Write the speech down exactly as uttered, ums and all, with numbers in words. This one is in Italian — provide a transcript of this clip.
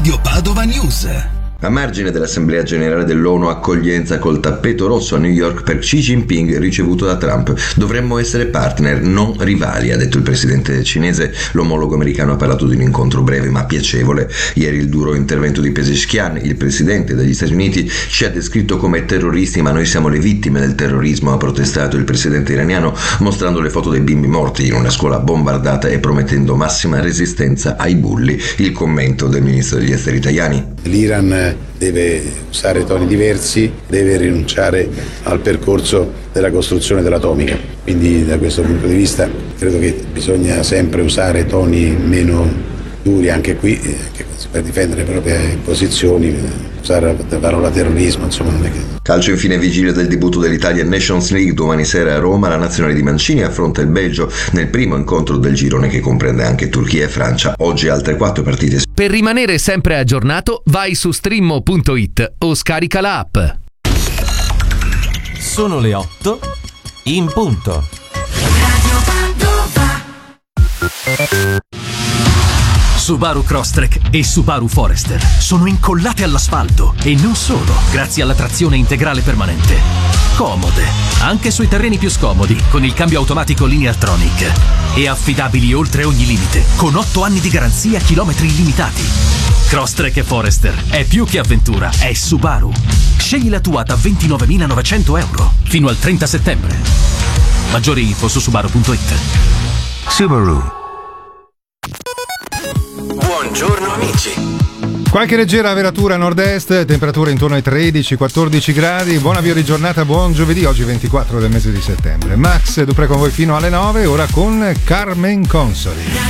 Radio Padova News. A margine dell'Assemblea Generale dell'ONU, accoglienza col tappeto rosso a New York per Xi Jinping ricevuto da Trump. Dovremmo essere partner, non rivali, ha detto il presidente cinese. L'omologo americano ha parlato di un incontro breve ma piacevole. Ieri il duro intervento di Pezeshkian, il presidente degli Stati Uniti, ci ha descritto come terroristi, ma noi siamo le vittime del terrorismo, ha protestato il presidente iraniano, mostrando le foto dei bimbi morti in una scuola bombardata e promettendo massima resistenza ai bulli. Il commento del ministro degli esteri italiani. L'Iran deve usare toni diversi, deve rinunciare al percorso della costruzione dell'atomica. Quindi da questo punto di vista credo che bisogna sempre usare toni meno duri anche qui, anche per difendere le proprie posizioni, usare la parola terrorismo, insomma non è che... Calcio infine, vigilia del debutto dell'Italia in Nations League. Domani sera a Roma la nazionale di Mancini affronta il Belgio nel primo incontro del girone che comprende anche Turchia e Francia. Oggi altre quattro partite. Per rimanere sempre aggiornato vai su streammo punto it o scarica la app. Sono le otto in punto. Subaru Crosstrek e Subaru Forester sono incollate all'asfalto e non solo, grazie alla trazione integrale permanente. Comode, anche sui terreni più scomodi, con il cambio automatico Lineartronic. E affidabili oltre ogni limite, con otto anni di garanzia a chilometri illimitati. Crosstrek e Forester è più che avventura, è Subaru. Scegli la tua da ventinovemilanovecento euro fino al trenta settembre. Maggiori info su subaru punto it. Subaru. Buongiorno amici. Qualche leggera averatura a nord-est, temperature intorno ai tredici quattordici gradi. Buon avvio di giornata, buon giovedì, oggi ventiquattro del mese di settembre. Max Dupré con voi fino alle nove, ora con Carmen Consoli.